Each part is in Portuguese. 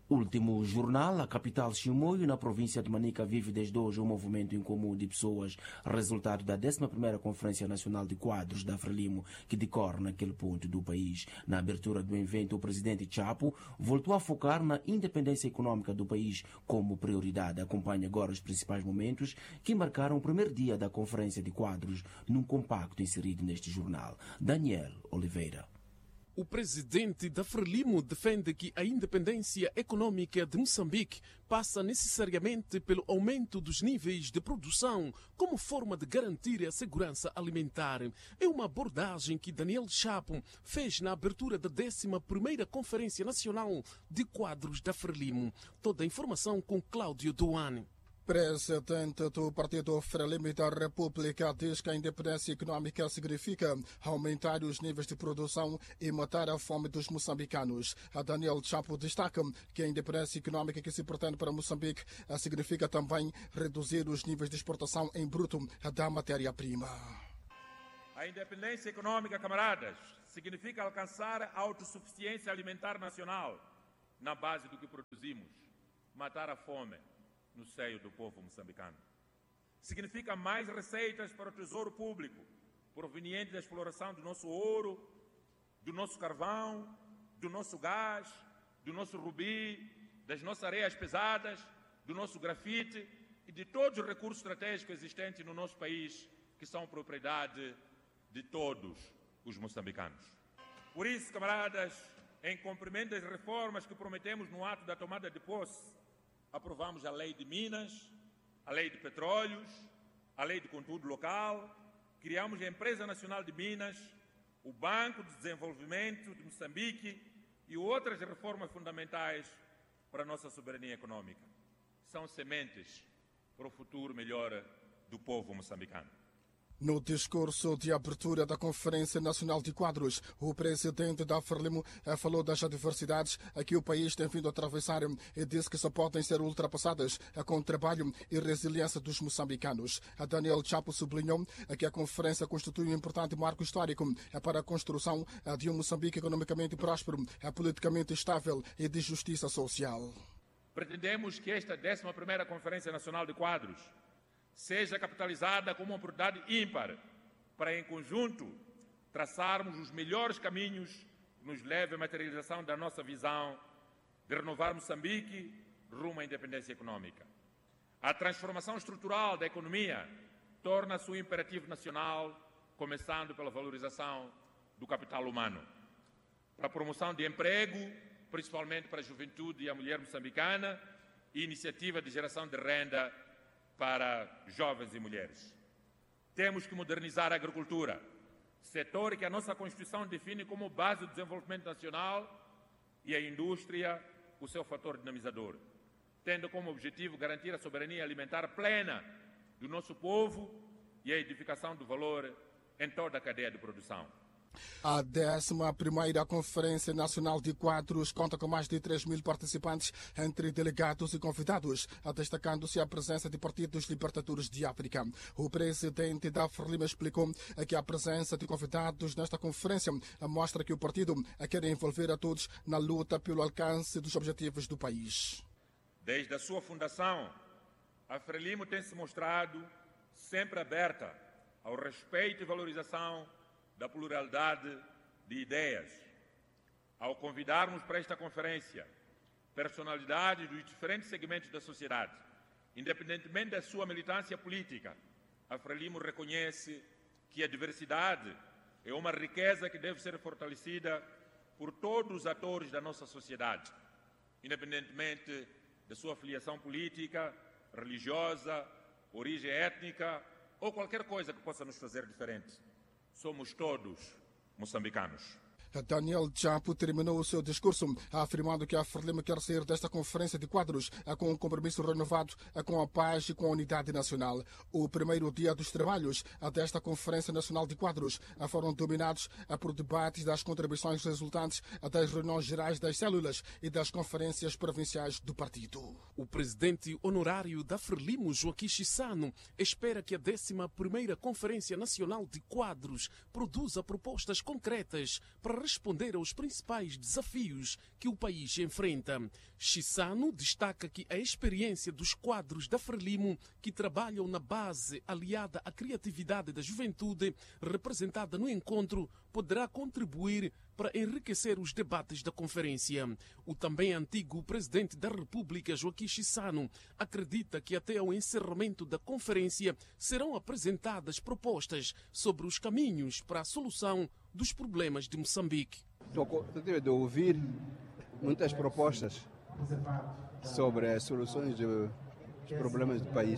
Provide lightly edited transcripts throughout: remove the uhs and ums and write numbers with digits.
Último jornal, a capital Chimoio, na província de Manica, vive desde hoje um movimento incomum de pessoas, resultado da 11ª Conferência Nacional de Quadros da Frelimo, que decorre naquele ponto do país. Na abertura do evento, o presidente Chapo voltou a focar na independência econômica do país como prioridade. Acompanhe agora os principais momentos que marcaram o primeiro dia da Conferência de Quadros, num compacto inserido neste jornal. Daniel Oliveira. O presidente da Frelimo defende que a independência econômica de Moçambique passa necessariamente pelo aumento dos níveis de produção como forma de garantir a segurança alimentar. É uma abordagem que Daniel Chapo fez na abertura da 11ª Conferência Nacional de Quadros da Frelimo. Toda a informação com Cláudio Duane. Presidente do Partido Frelimo da República diz que a independência econômica significa aumentar os níveis de produção e matar a fome dos moçambicanos. A Daniel Chapo destaca que a independência econômica que se pretende para Moçambique significa também reduzir os níveis de exportação em bruto da matéria-prima. A independência econômica, camaradas, significa alcançar a autossuficiência alimentar nacional na base do que produzimos, matar a fome no seio do povo moçambicano. Significa mais receitas para o tesouro público, proveniente da exploração do nosso ouro, do nosso carvão, do nosso gás, do nosso rubi, das nossas areias pesadas, do nosso grafite e de todos os recursos estratégicos existentes no nosso país, que são propriedade de todos os moçambicanos. Por isso, camaradas, em cumprimento das reformas que prometemos no ato da tomada de posse, aprovamos a Lei de Minas, a Lei de Petróleos, a Lei de Conteúdo Local, criamos a Empresa Nacional de Minas, o Banco de Desenvolvimento de Moçambique e outras reformas fundamentais para a nossa soberania econômica. São sementes para o futuro melhor do povo moçambicano. No discurso de abertura da Conferência Nacional de Quadros, o presidente da Frelimo falou das adversidades a que o país tem vindo a atravessar e disse que só podem ser ultrapassadas com o trabalho e resiliência dos moçambicanos. A Daniel Chapo sublinhou que a conferência constitui um importante marco histórico para a construção de um Moçambique economicamente próspero, politicamente estável e de justiça social. Pretendemos que esta 11ª Conferência Nacional de Quadros seja capitalizada como uma oportunidade ímpar para, em conjunto, traçarmos os melhores caminhos que nos levem à materialização da nossa visão de renovar Moçambique rumo à independência econômica. A transformação estrutural da economia torna-se um imperativo nacional, começando pela valorização do capital humano, para a promoção de emprego, principalmente para a juventude e a mulher moçambicana, e iniciativa de geração de renda para jovens e mulheres. Temos que modernizar a agricultura, setor que a nossa Constituição define como base do desenvolvimento nacional, e a indústria, o seu fator dinamizador, tendo como objetivo garantir a soberania alimentar plena do nosso povo e a edificação do valor em toda a cadeia de produção. A 11ª Conferência Nacional de Quadros conta com mais de 3.000 participantes, entre delegados e convidados, destacando-se a presença de partidos libertadores de África. O presidente da Frelimo explicou que a presença de convidados nesta conferência mostra que o partido quer envolver a todos na luta pelo alcance dos objetivos do país. Desde a sua fundação, a Frelimo tem se mostrado sempre aberta ao respeito e valorização da pluralidade de ideias. Ao convidarmos para esta conferência personalidades dos diferentes segmentos da sociedade, independentemente da sua militância política, a Frelimo reconhece que a diversidade é uma riqueza que deve ser fortalecida por todos os atores da nossa sociedade, independentemente da sua filiação política, religiosa, origem étnica ou qualquer coisa que possa nos fazer diferente. Somos todos moçambicanos. Daniel Chapo terminou o seu discurso afirmando que a Frelimo quer sair desta conferência de quadros com um compromisso renovado com a paz e com a unidade nacional. O primeiro dia dos trabalhos desta Conferência Nacional de Quadros foram dominados por debates das contribuições resultantes das reuniões gerais das células e das conferências provinciais do partido. O presidente honorário da Frelimo, Joaquim Chissano, espera que a 11ª Conferência Nacional de Quadros produza propostas concretas para responder aos principais desafios que o país enfrenta. Chissano destaca que a experiência dos quadros da Frelimo que trabalham na base aliada à criatividade da juventude representada no encontro poderá contribuir para enriquecer os debates da conferência. O também antigo presidente da República, Joaquim Chissano, acredita que até ao encerramento da conferência serão apresentadas propostas sobre os caminhos para a solução dos problemas de Moçambique. Estou de ouvir muitas propostas sobre as soluções dos problemas do país.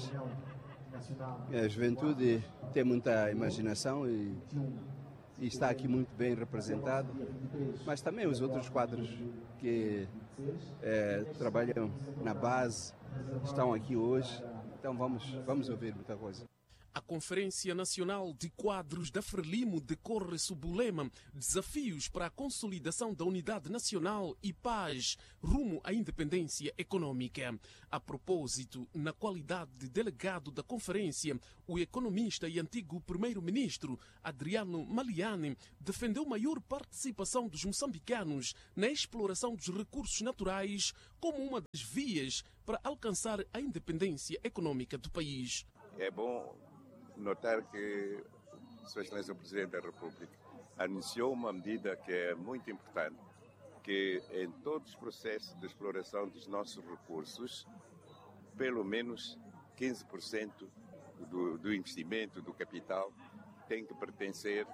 A juventude tem muita imaginação e está aqui muito bem representado, mas também os outros quadros que trabalham na base estão aqui hoje, então vamos ouvir muita coisa. A Conferência Nacional de Quadros da Frelimo decorre sob o lema Desafios para a Consolidação da Unidade Nacional e Paz rumo à independência econômica. A propósito, na qualidade de delegado da conferência, o economista e antigo primeiro-ministro Adriano Maliani defendeu maior participação dos moçambicanos na exploração dos recursos naturais como uma das vias para alcançar a independência econômica do país. É bom notar que Sua Excelência o Presidente da República anunciou uma medida que é muito importante, que em todos os processos de exploração dos nossos recursos, pelo menos 15% do investimento, do capital, tem que pertencer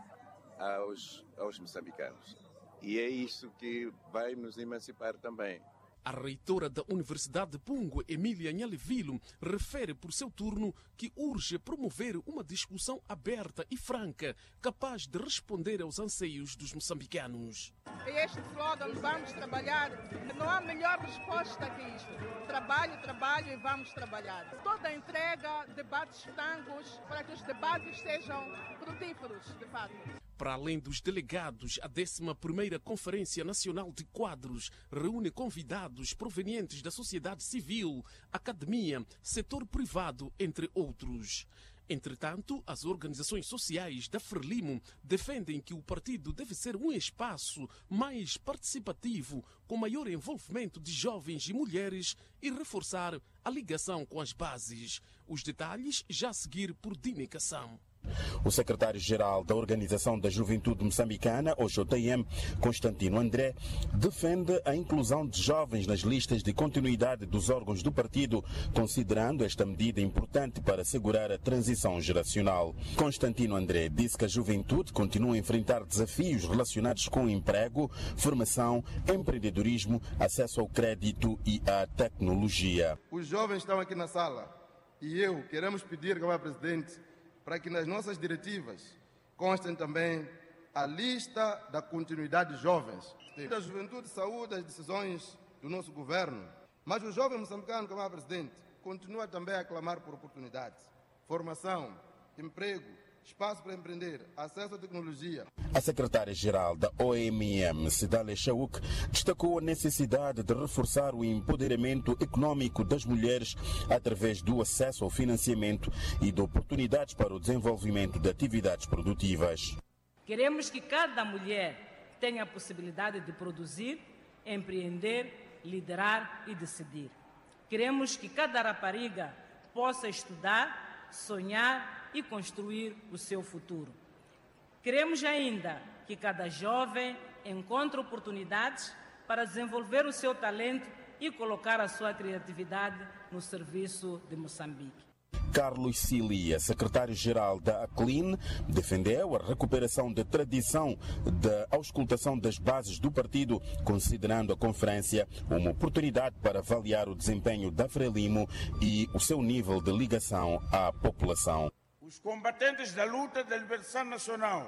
aos moçambicanos. E é isso que vai nos emancipar também. A reitora da Universidade de Pungue, Emília Nhalevilo, refere por seu turno que urge promover uma discussão aberta e franca, capaz de responder aos anseios dos moçambicanos. Este slogan, vamos trabalhar, não há melhor resposta que isto. Trabalho, trabalho e vamos trabalhar. Toda a entrega, debates francos, para que os debates sejam frutíferos, de fato. Para além dos delegados, a 11ª Conferência Nacional de Quadros reúne convidados provenientes da sociedade civil, academia, setor privado, entre outros. Entretanto, as organizações sociais da Frelimo defendem que o partido deve ser um espaço mais participativo, com maior envolvimento de jovens e mulheres e reforçar a ligação com as bases. Os detalhes já a seguir por Dini Kassam. O secretário-geral da Organização da Juventude Moçambicana, OJM, Constantino André, defende a inclusão de jovens nas listas de continuidade dos órgãos do partido, considerando esta medida importante para assegurar a transição geracional. Constantino André disse que a juventude continua a enfrentar desafios relacionados com emprego, formação, empreendedorismo, acesso ao crédito e à tecnologia. Os jovens estão aqui na sala e queremos pedir, Senhor Presidente, para que nas nossas diretivas constem também a lista da continuidade de jovens. A juventude saúda as decisões do nosso governo, mas o jovem moçambicano, como presidente, continua também a clamar por oportunidades, formação, emprego, espaço para empreender, acesso à tecnologia. A secretária-geral da OMM, Sidale Chauk, destacou a necessidade de reforçar o empoderamento econômico das mulheres através do acesso ao financiamento e de oportunidades para o desenvolvimento de atividades produtivas. Queremos que cada mulher tenha a possibilidade de produzir, empreender, liderar e decidir. Queremos que cada rapariga possa estudar, sonhar e construir o seu futuro. Queremos ainda que cada jovem encontre oportunidades para desenvolver o seu talento e colocar a sua criatividade no serviço de Moçambique. Carlos Cilia, secretário-geral da ACLIN, defendeu a recuperação da tradição da auscultação das bases do partido, considerando a conferência uma oportunidade para avaliar o desempenho da Frelimo e o seu nível de ligação à população. Os combatentes da luta da libertação nacional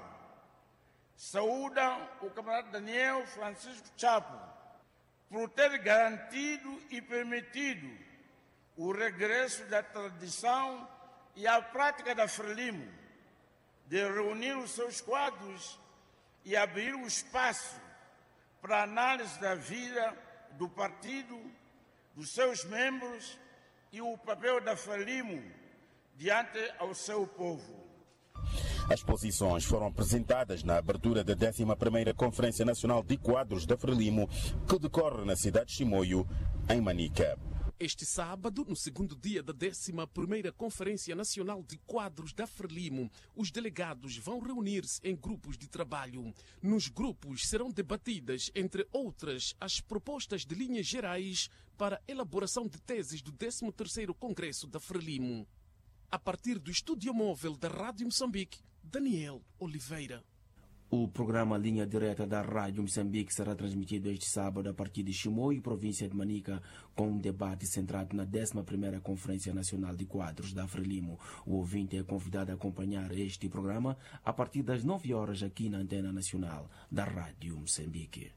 saúdam o camarada Daniel Francisco Chapo por ter garantido e permitido o regresso da tradição e à prática da Frelimo de reunir os seus quadros e abrir o espaço para a análise da vida do partido, dos seus membros e o papel da Frelimo diante ao seu povo. As posições foram apresentadas na abertura da 11ª Conferência Nacional de Quadros da Frelimo, que decorre na cidade de Chimoio, em Manica. Este sábado, no segundo dia da 11ª Conferência Nacional de Quadros da Frelimo, os delegados vão reunir-se em grupos de trabalho. Nos grupos serão debatidas, entre outras, as propostas de linhas gerais para a elaboração de teses do 13º Congresso da Frelimo. A partir do estúdio móvel da Rádio Moçambique, Daniel Oliveira. O programa Linha Direta da Rádio Moçambique será transmitido este sábado a partir de Chimoio, província de Manica, com um debate centrado na 11ª Conferência Nacional de Quadros da Frelimo. O ouvinte é convidado a acompanhar este programa a partir das 9 horas aqui na Antena Nacional da Rádio Moçambique.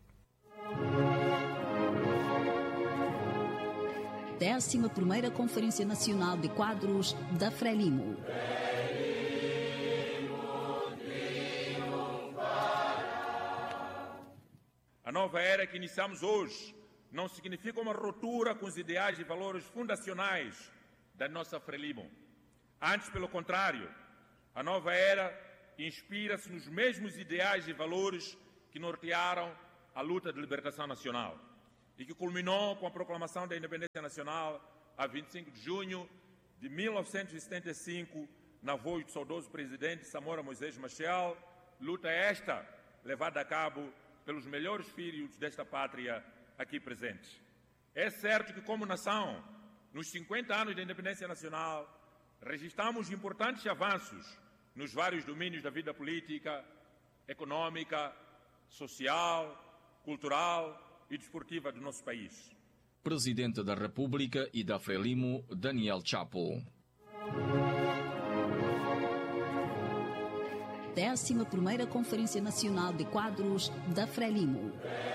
11ª Conferência Nacional de Quadros da Frelimo. A nova era que iniciamos hoje não significa uma ruptura com os ideais e valores fundacionais da nossa Frelimo. Antes, pelo contrário, a nova era inspira-se nos mesmos ideais e valores que nortearam a luta de libertação nacional e que culminou com a proclamação da independência nacional a 25 de junho de 1975, na voz do saudoso presidente Samora Moisés Machel, luta esta levada a cabo pelos melhores filhos desta pátria aqui presentes. É certo que, como nação, nos 50 anos da independência nacional, registramos importantes avanços nos vários domínios da vida política, econômica, social, cultural e desportiva do nosso país. Presidente da República e da Frelimo, Daniel Chapo. 11ª Conferência Nacional de Quadros da Frelimo.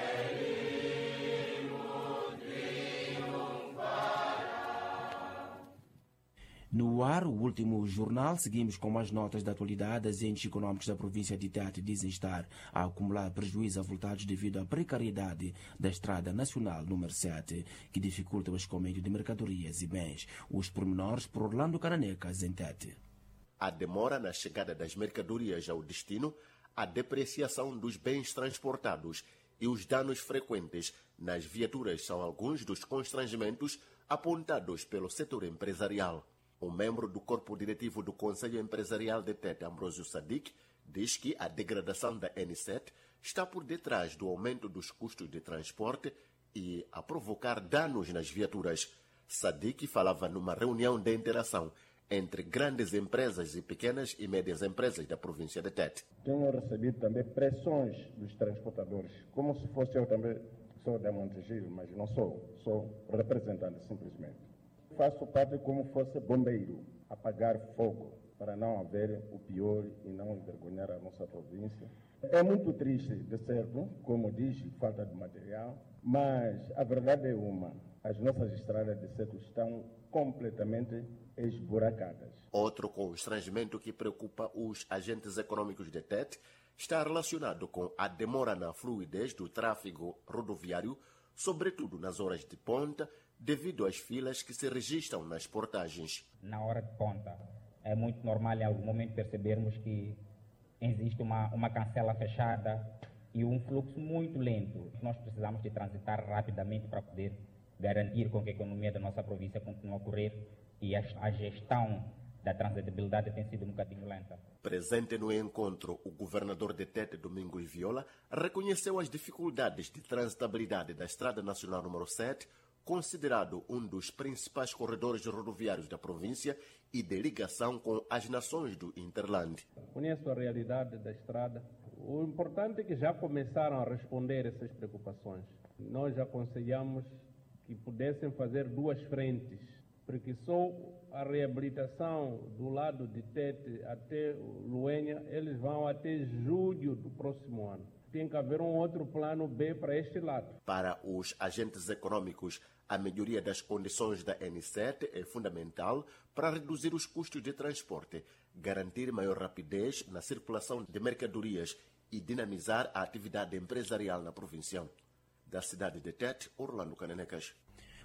No ar, o último jornal, seguimos com mais notas da atualidade. Os entes econômicos da província de Tete dizem estar a acumular prejuízos avultados devido à precariedade da Estrada Nacional número 7, que dificulta o escoamento de mercadorias e bens. Os pormenores por Orlando Caranecas, em Tete. A demora na chegada das mercadorias ao destino, a depreciação dos bens transportados e os danos frequentes nas viaturas são alguns dos constrangimentos apontados pelo setor empresarial. Um membro do corpo diretivo do Conselho Empresarial de Tete, Ambrósio Sadiq, diz que a degradação da N7 está por detrás do aumento dos custos de transporte e a provocar danos nas viaturas. Sadiq falava numa reunião de interação entre grandes empresas e pequenas e médias empresas da província de Tete. Tenho recebido também pressões dos transportadores, como se fosse eu também, sou da Montegiro, mas não sou representante simplesmente. Faço parte como fosse bombeiro, apagar fogo, para não haver o pior e não envergonhar a nossa província. É muito triste, de certo, como diz, falta de material, mas a verdade é uma, as nossas estradas de certo estão completamente esburacadas. Outro constrangimento que preocupa os agentes econômicos de Tete está relacionado com a demora na fluidez do tráfego rodoviário, sobretudo nas horas de ponta, devido às filas que se registram nas portagens. Na hora de ponta, é muito normal em algum momento percebermos que existe uma cancela fechada e um fluxo muito lento. Nós precisamos de transitar rapidamente para poder garantir com que a economia da nossa província continue a correr e a gestão da transitabilidade tem sido um bocadinho lenta. Presente no encontro, o governador de Tete, Domingos Viola, reconheceu as dificuldades de transitabilidade da Estrada Nacional número 7, considerado um dos principais corredores rodoviários da província e de ligação com as nações do Interland. Conheço a realidade da estrada. O importante é que já começaram a responder essas preocupações. Nós aconselhamos que pudessem fazer duas frentes, porque só a reabilitação do lado de Tete até Luenha, eles vão até julho do próximo ano. Tem que haver um outro plano B para este lado. Para os agentes econômicos, a melhoria das condições da N7 é fundamental para reduzir os custos de transporte, garantir maior rapidez na circulação de mercadorias e dinamizar a atividade empresarial na província. Da cidade de Tete, Orlando Canenecas.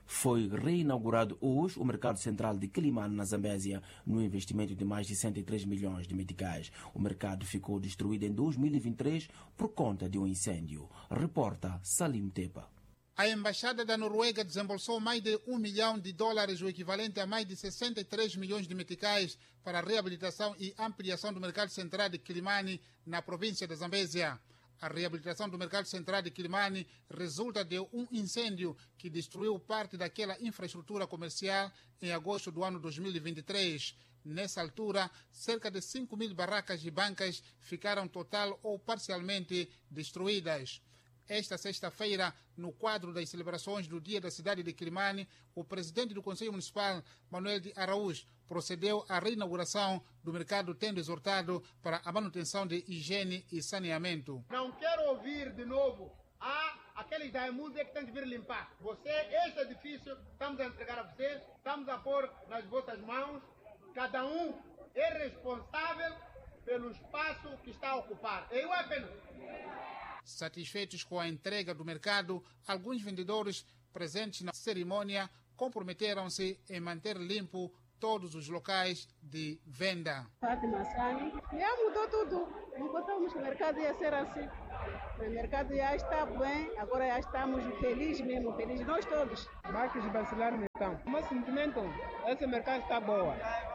Foi reinaugurado hoje o mercado central de Quilimane, na Zambésia, no investimento de mais de 103 milhões de meticais. O mercado ficou destruído em 2023 por conta de um incêndio. Reporta Salim Tepa. A Embaixada da Noruega desembolsou mais de $1 milhão, o equivalente a mais de 63 milhões de meticais, para a reabilitação e ampliação do mercado central de Quilimane, na província da Zambésia. A reabilitação do mercado central de Quilimane resulta de um incêndio que destruiu parte daquela infraestrutura comercial em agosto do ano 2023. Nessa altura, cerca de 5.000 barracas e bancas ficaram total ou parcialmente destruídas. Esta sexta-feira, no quadro das celebrações do Dia da Cidade de Quilimane, o presidente do Conselho Municipal, Manuel de Araújo, procedeu à reinauguração do mercado, tendo exortado para a manutenção de higiene e saneamento. Não quero ouvir de novo aqueles da música que tem que vir limpar. Este edifício, estamos a entregar a vocês, estamos a pôr nas vossas mãos. Cada um é responsável pelo espaço que está a ocupar. Eu apenas. Satisfeitos com a entrega do mercado, alguns vendedores presentes na cerimônia comprometeram-se em manter limpo todos os locais de venda. Fátima Sani, já mudou tudo. Não contamos que o mercado ia ser assim. O mercado já está bem, agora já estamos felizes mesmo, felizes nós todos. Marcos Bacelar, então. O meu sentimento, esse mercado está boa.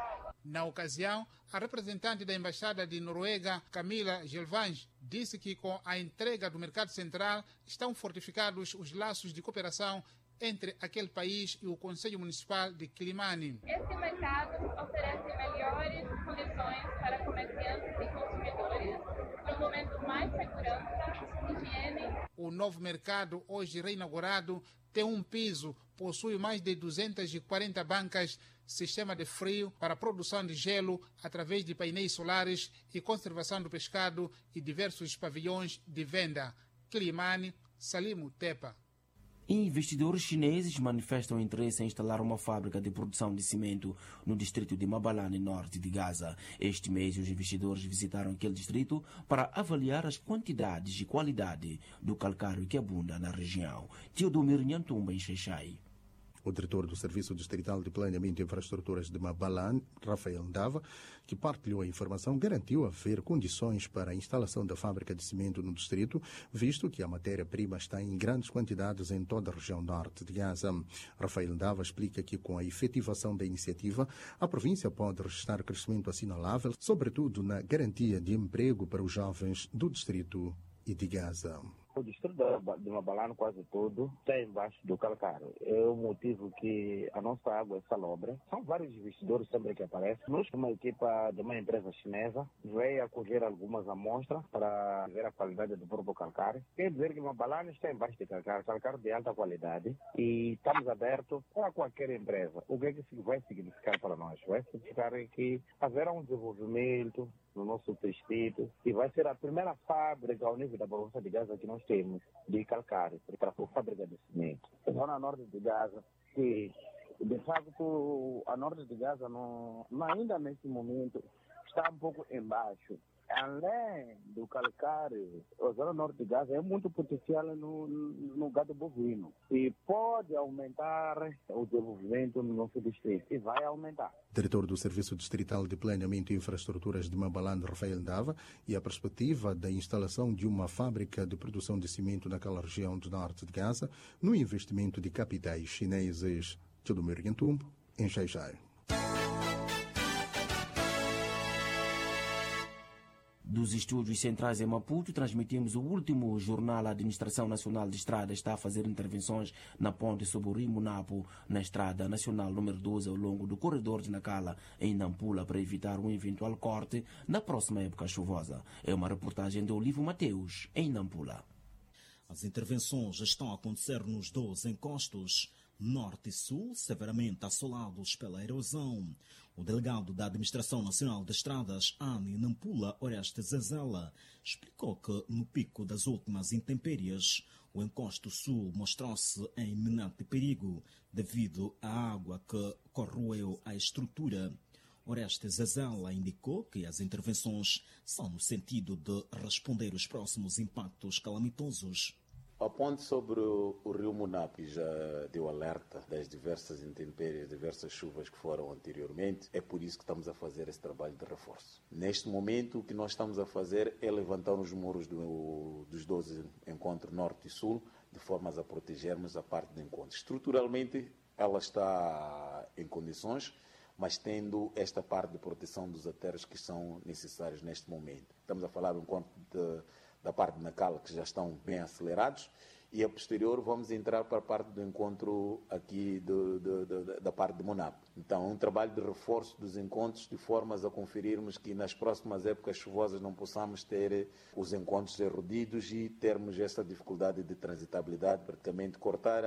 Na ocasião, a representante da Embaixada de Noruega, Camila Gelvange, disse que com a entrega do mercado central estão fortificados os laços de cooperação entre aquele país e o Conselho Municipal de Quilimane. Este mercado oferece melhores condições para comerciantes e consumidores, promovendo mais segurança, higiene. O novo mercado, hoje reinaugurado, tem um piso, possui mais de 240 bancas, sistema de frio para produção de gelo através de painéis solares e conservação do pescado e diversos pavilhões de venda. Quilimane, Salimo Tepa. Investidores chineses manifestam interesse em instalar uma fábrica de produção de cimento no distrito de Mabalane, norte de Gaza. Este mês, os investidores visitaram aquele distrito para avaliar as quantidades e qualidade do calcário que abunda na região. Teodomir Nhantumba, em Xaixai. O diretor do Serviço Distrital de Planeamento e Infraestruturas de Mabalane, Rafael Ndava, que partilhou a informação, garantiu haver condições para a instalação da fábrica de cimento no distrito, visto que a matéria-prima está em grandes quantidades em toda a região norte de Gaza. Rafael Ndava explica que com a efetivação da iniciativa, a província pode registrar crescimento assinalável, sobretudo na garantia de emprego para os jovens do distrito e de Gaza. O distrito de Mabalane quase todo está embaixo do calcário. É o motivo que a nossa água é salobre. São vários investidores sempre que aparecem. Nós, uma equipa de uma empresa chinesa, veio acolher algumas amostras para ver a qualidade do próprio calcário. Quer dizer que Mabalane está embaixo de calcário de alta qualidade, e estamos abertos para qualquer empresa. O que é que vai significar para nós? Vai significar que haverá um desenvolvimento no nosso distrito e vai ser a primeira fábrica ao nível da província de Gaza que nós temos de calcário, para a fábrica de cimento. Zona norte de Gaza, que de facto a norte de Gaza ainda nesse momento está um pouco embaixo. Além do calcário, a zona norte de Gaza é muito potencial no gado bovino e pode aumentar o desenvolvimento no nosso distrito e vai aumentar. Diretor do Serviço Distrital de Planeamento e Infraestruturas de Mabalane, Rafael Ndava, e a perspectiva da instalação de uma fábrica de produção de cimento naquela região do norte de Gaza, no investimento de capitais chineses. Teodomir Nhantumba, em Xaixai. Dos estúdios centrais em Maputo, transmitimos o último jornal. A Administração Nacional de Estradas está a fazer intervenções na ponte sobre o Rio Munapo, na Estrada Nacional número 12, ao longo do corredor de Nacala, em Nampula, para evitar um eventual corte na próxima época chuvosa. É uma reportagem de Olivo Mateus, em Nampula. As intervenções estão a acontecer nos 2 encostos, norte e sul, severamente assolados pela erosão. O delegado da Administração Nacional de Estradas, ANI Nampula, Orestes Zezela, explicou que, no pico das últimas intempéries, o encosto sul mostrou-se em iminente perigo devido à água que corroeu a estrutura. Orestes Zezela indicou que as intervenções são no sentido de responder aos próximos impactos calamitosos. A ponte sobre o rio Munapi já deu alerta das diversas intempéries, diversas chuvas que foram anteriormente. É por isso que estamos a fazer esse trabalho de reforço. Neste momento, o que nós estamos a fazer é levantar os muros dos 12 encontros norte e sul, de forma a protegermos a parte do encontro. Estruturalmente, ela está em condições, mas tendo esta parte de proteção dos artérios que são necessários neste momento. Estamos a falar do encontro da parte de Nacala, que já estão bem acelerados, e a posterior vamos entrar para a parte do encontro aqui da parte de Monap. Então, é um trabalho de reforço dos encontros, de formas a conferirmos que nas próximas épocas chuvosas não possamos ter os encontros erodidos e termos essa dificuldade de transitabilidade. Praticamente, cortar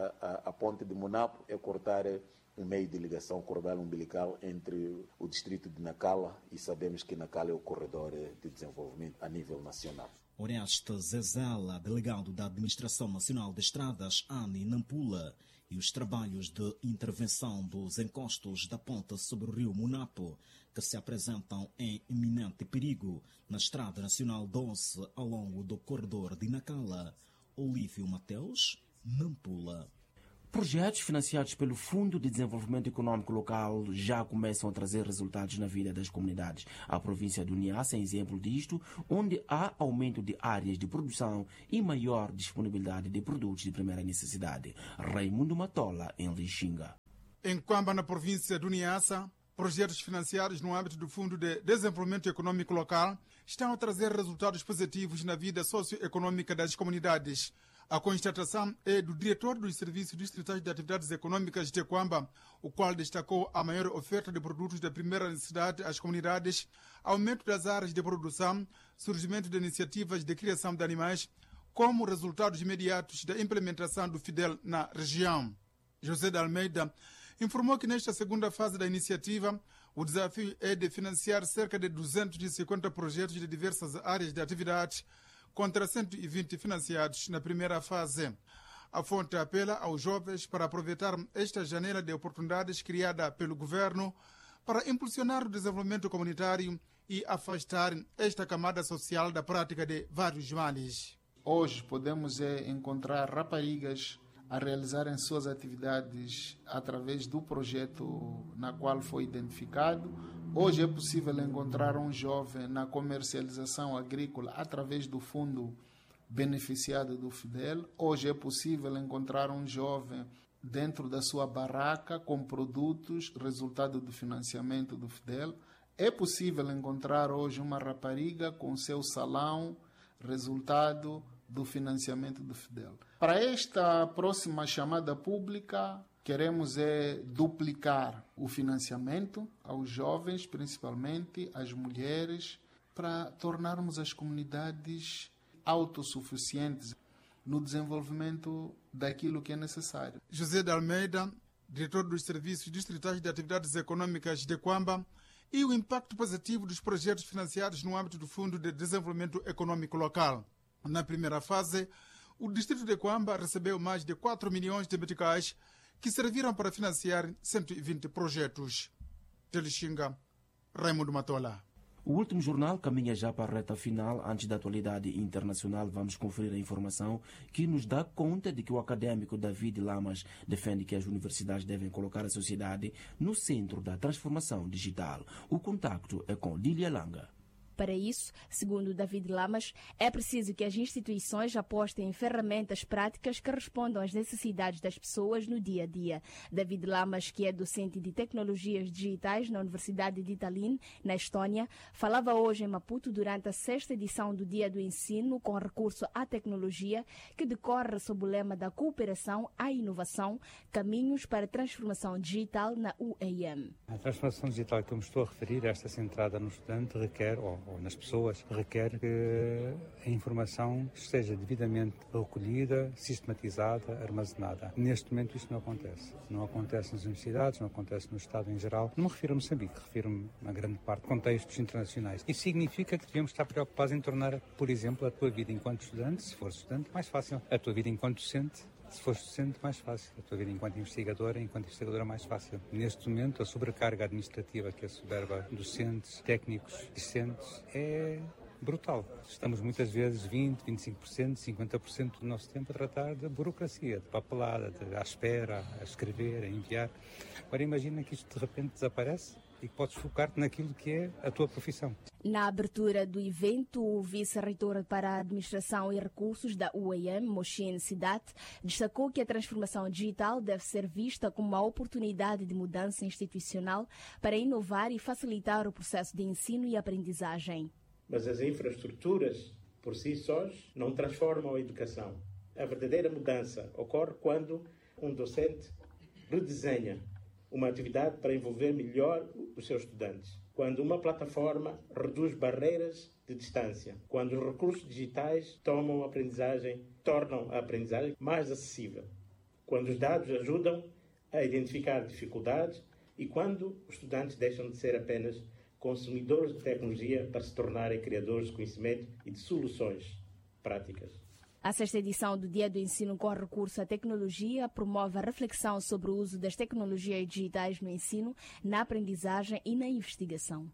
a ponte de Monap é cortar um meio de ligação, cordal umbilical entre o distrito de Nacala, e sabemos que Nacala é o corredor de desenvolvimento a nível nacional. Oreste Zezela, delegado da Administração Nacional de Estradas, ANI Nampula, e os trabalhos de intervenção dos encostos da ponte sobre o rio Munapo, que se apresentam em iminente perigo na Estrada Nacional 12 ao longo do corredor de Nacala. Olívio Mateus, Nampula. Projetos financiados pelo Fundo de Desenvolvimento Econômico Local já começam a trazer resultados na vida das comunidades. A província do Niassa é exemplo disto, onde há aumento de áreas de produção e maior disponibilidade de produtos de primeira necessidade. Raimundo Matola, em Lixinga. Em Quamba, na província do Niassa, projetos financiados no âmbito do Fundo de Desenvolvimento Econômico Local estão a trazer resultados positivos na vida socioeconômica das comunidades. A constatação é do diretor dos Serviços Distritais de Atividades Econômicas de Quamba, o qual destacou a maior oferta de produtos de primeira necessidade às comunidades, aumento das áreas de produção, surgimento de iniciativas de criação de animais, como resultados imediatos da implementação do FIDEL na região. José de Almeida informou que nesta segunda fase da iniciativa, o desafio é de financiar cerca de 250 projetos de diversas áreas de atividade, contra 120 financiados na primeira fase. A fonte apela aos jovens para aproveitar esta janela de oportunidades criada pelo governo para impulsionar o desenvolvimento comunitário e afastar esta camada social da prática de vários males. Hoje podemos encontrar raparigas a realizarem suas atividades através do projeto na qual foi identificado. Hoje é possível encontrar um jovem na comercialização agrícola através do fundo beneficiado do FIDEL. Hoje é possível encontrar um jovem dentro da sua barraca com produtos, resultado do financiamento do FIDEL. É possível encontrar hoje uma rapariga com seu salão, resultado do financiamento do FIDEL. Para esta próxima chamada pública, queremos duplicar o financiamento aos jovens, principalmente às mulheres, para tornarmos as comunidades autossuficientes no desenvolvimento daquilo que é necessário. José de Almeida, diretor dos Serviços Distritais de Atividades Econômicas de Quamba, e o impacto positivo dos projetos financiados no âmbito do Fundo de Desenvolvimento Econômico Local. Na primeira fase, o distrito de Quamba recebeu mais de 4 milhões de meticais que serviram para financiar 120 projetos. De Lixinga, Raimundo Matola. O último jornal caminha já para a reta final. Antes da atualidade internacional, vamos conferir a informação que nos dá conta de que o acadêmico David Lamas defende que as universidades devem colocar a sociedade no centro da transformação digital. O contacto é com Lília Langa. Para isso, segundo David Lamas, é preciso que as instituições apostem em ferramentas práticas que respondam às necessidades das pessoas no dia a dia. David Lamas, que é docente de tecnologias digitais na Universidade de Tallinn, na Estónia, falava hoje em Maputo durante a 6ª edição do Dia do Ensino com recurso à tecnologia, que decorre sob o lema da cooperação à inovação, caminhos para a transformação digital na UEM. A transformação digital que eu me estou a referir, esta centrada no estudante, requer, ou nas pessoas, requer que a informação esteja devidamente recolhida, sistematizada, armazenada. Neste momento isto não acontece. Não acontece nas universidades, não acontece no Estado em geral. Não me refiro a Moçambique, refiro-me a grande parte de contextos internacionais. Isso significa que devemos estar preocupados em tornar, por exemplo, a tua vida enquanto estudante, se for estudante, mais fácil. A tua vida enquanto docente, se fores docente, mais fácil. A tua vida enquanto investigadora, mais fácil. Neste momento, a sobrecarga administrativa que assoberba docentes, técnicos, discentes, é brutal. Estamos muitas vezes 20%, 25%, 50% do nosso tempo a tratar de burocracia, de papelada, de à espera, a escrever, a enviar. Agora imagina que isto de repente desaparece e que podes focar-te naquilo que é a tua profissão. Na abertura do evento, o vice-reitor para a Administração e Recursos da UEM, Moshin Sidat, destacou que a transformação digital deve ser vista como uma oportunidade de mudança institucional para inovar e facilitar o processo de ensino e aprendizagem. Mas as infraestruturas, por si sós, não transformam a educação. A verdadeira mudança ocorre quando um docente redesenha uma atividade para envolver melhor os seus estudantes. Quando uma plataforma reduz barreiras de distância. Quando os recursos digitais tornam a aprendizagem mais acessível. Quando os dados ajudam a identificar dificuldades e quando os estudantes deixam de ser apenas consumidores de tecnologia para se tornarem criadores de conhecimento e de soluções práticas. A sexta edição do Dia do Ensino com Recurso à Tecnologia promove a reflexão sobre o uso das tecnologias digitais no ensino, na aprendizagem e na investigação.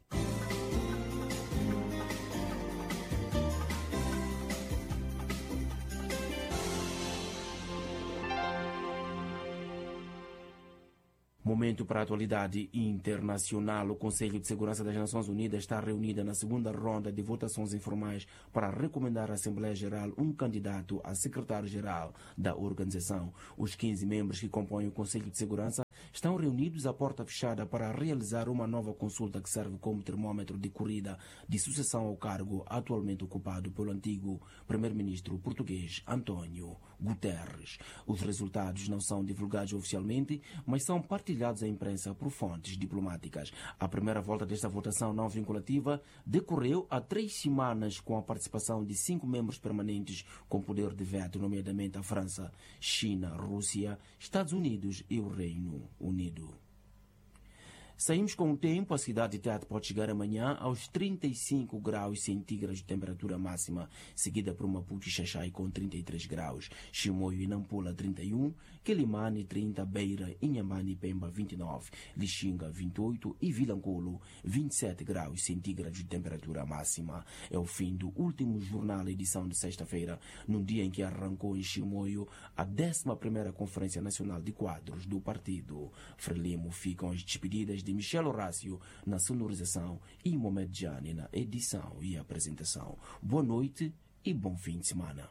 Momento para a atualidade internacional. O Conselho de Segurança das Nações Unidas está reunido na segunda ronda de votações informais para recomendar à Assembleia Geral um candidato a secretário-geral da organização. Os 15 membros que compõem o Conselho de Segurança estão reunidos à porta fechada para realizar uma nova consulta que serve como termômetro de corrida de sucessão ao cargo atualmente ocupado pelo antigo primeiro-ministro português António Guterres. Os resultados não são divulgados oficialmente, mas são partilhados à imprensa por fontes diplomáticas. A primeira volta desta votação não vinculativa decorreu há 3 semanas com a participação de 5 membros permanentes com poder de veto, nomeadamente a França, China, Rússia, Estados Unidos e o Reino Unido. Saímos com o tempo. A cidade de Tete pode chegar amanhã aos 35 graus centígrados de temperatura máxima, seguida por Maputo e Xaxai com 33 graus, Chimoio e Nampula 31, Quelimane 30, Beira, Inhambane e Pemba 29, Lixinga 28 e Vilanculo 27 graus centígrados de temperatura máxima. É o fim do último jornal, edição de sexta-feira, num dia em que arrancou em Chimoio a 11ª Conferência Nacional de Quadros do Partido Frelimo. Ficam as despedidas de Michel Horácio na sonorização e Mohamed Jani na edição e apresentação. Boa noite e bom fim de semana.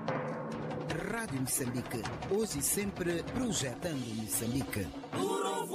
Rádio Moçambique, hoje e sempre projetando Moçambique.